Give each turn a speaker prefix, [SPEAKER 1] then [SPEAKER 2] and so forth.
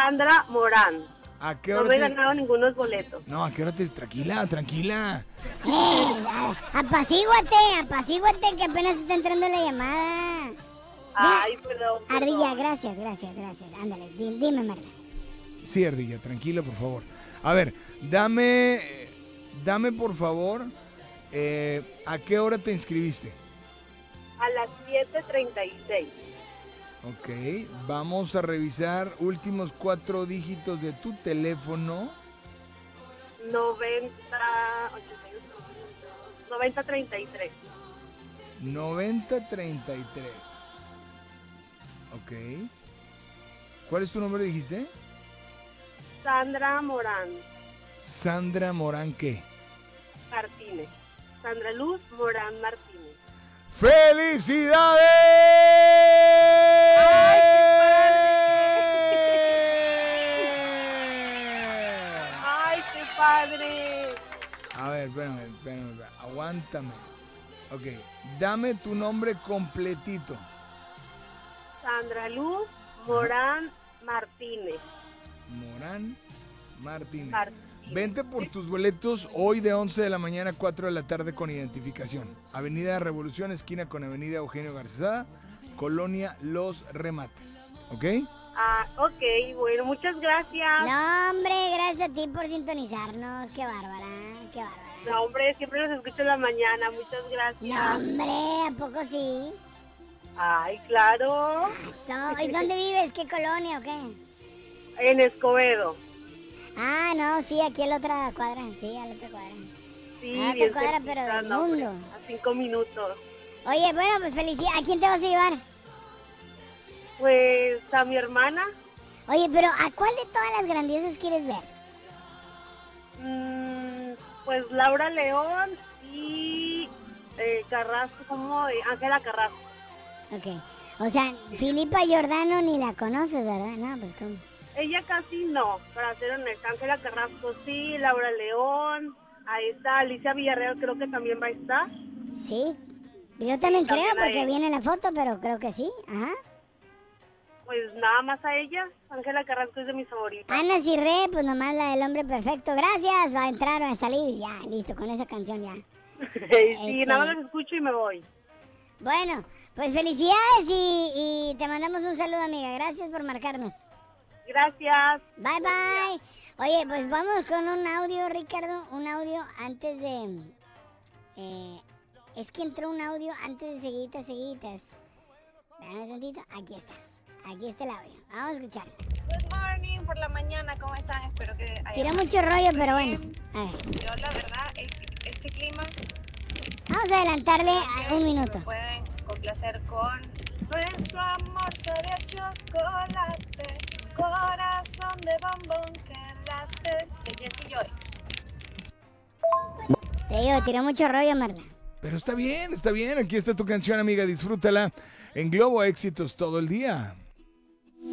[SPEAKER 1] Sandra Morán.
[SPEAKER 2] ¿A qué
[SPEAKER 1] No
[SPEAKER 2] hora
[SPEAKER 1] me he ganado ningunos boletos.
[SPEAKER 2] No, ¿a qué hora te... Tranquila.
[SPEAKER 3] Apacíguate, que apenas está entrando la llamada.
[SPEAKER 1] Ay, perdón.
[SPEAKER 3] Ardilla, gracias. Ándale, dime, Marla.
[SPEAKER 2] Sí, Ardilla, tranquila, por favor. A ver, dame por favor, ¿a qué hora te inscribiste?
[SPEAKER 1] A las 7:36.
[SPEAKER 2] Ok, vamos a revisar últimos 4 dígitos de tu teléfono.
[SPEAKER 1] 9033.
[SPEAKER 2] 9033. Ok. ¿Cuál es tu nombre, dijiste?
[SPEAKER 1] Sandra Morán
[SPEAKER 2] Sandra Morán, ¿qué?
[SPEAKER 1] Martínez. Sandra Luz Morán Martínez.
[SPEAKER 2] ¡Felicidades!
[SPEAKER 1] ¡Ay, qué padre!
[SPEAKER 2] A ver, espérame. Aguántame. Ok, dame tu nombre completito.
[SPEAKER 1] Sandra Luz Morán Martínez.
[SPEAKER 2] Morán Martínez. Vente por tus boletos hoy de 11 de la mañana a 4 de la tarde con identificación. Avenida Revolución, esquina con Avenida Eugenio Garzazada, Colonia Los Remates. ¿Ok?
[SPEAKER 1] Ok, bueno, muchas gracias.
[SPEAKER 3] No, hombre, gracias a ti por sintonizarnos. Qué bárbara.
[SPEAKER 1] No, hombre, siempre los escucho en la mañana. Muchas gracias.
[SPEAKER 3] No, hombre, ¿a poco sí?
[SPEAKER 1] Ay, claro.
[SPEAKER 3] ¿Y dónde vives? ¿Qué colonia o qué?
[SPEAKER 1] En Escobedo.
[SPEAKER 3] Ah, no, sí, aquí a la otra cuadra. Sí, a la otra cuadra.
[SPEAKER 1] Sí,
[SPEAKER 3] a la
[SPEAKER 1] bien
[SPEAKER 3] otra cuadra, pero del mundo.
[SPEAKER 1] A 5 minutos.
[SPEAKER 3] Oye, bueno, pues felicidades. ¿A quién te vas a llevar?
[SPEAKER 1] Pues a mi hermana.
[SPEAKER 3] Oye, pero ¿a cuál de todas las grandiosas quieres ver?
[SPEAKER 1] Pues Laura León y Carrasco, como Ángela Carrasco.
[SPEAKER 3] Ok. O sea, Filipa Giordano ni la conoces, ¿verdad? No, pues ¿cómo?
[SPEAKER 1] Ella casi no, para ser honesta. Ángela Carrasco sí, Laura León, ahí está Alicia Villarreal, creo que también va a estar.
[SPEAKER 3] Sí, yo también creo
[SPEAKER 1] también
[SPEAKER 3] porque
[SPEAKER 1] ahí.
[SPEAKER 3] viene la foto, pero creo que sí, ajá.
[SPEAKER 1] Pues nada más a ella, Ángela Carrasco es de mis favoritas.
[SPEAKER 3] Ana Cirré, pues nomás la del hombre perfecto, gracias, va a entrar, va a salir, ya, listo, con esa canción ya.
[SPEAKER 1] Sí, nada más los escucho y me voy.
[SPEAKER 3] Bueno, pues felicidades y te mandamos un saludo, amiga, gracias por marcarnos.
[SPEAKER 1] Gracias.
[SPEAKER 3] Bye, bye. Oye, pues vamos con un audio, Ricardo, un audio antes de... es que entró un audio antes de seguiditas. Vean un tantito, aquí está el audio, vamos a escucharlo.
[SPEAKER 4] Good morning, por la mañana, ¿cómo están? Espero que hayan...
[SPEAKER 3] Tira mucho rollo, pero bueno, a ver.
[SPEAKER 4] Yo la verdad, este clima...
[SPEAKER 3] Vamos a adelantarle a un minuto.
[SPEAKER 4] Me pueden complacer con... Nuestro amor sabe a chocolate, corazón de bombón que late, de Jessie Joy.
[SPEAKER 3] Te digo, tiró mucho rollo, Marla.
[SPEAKER 2] Pero está bien. Aquí está tu canción, amiga. Disfrútala en Globo Éxitos todo el día.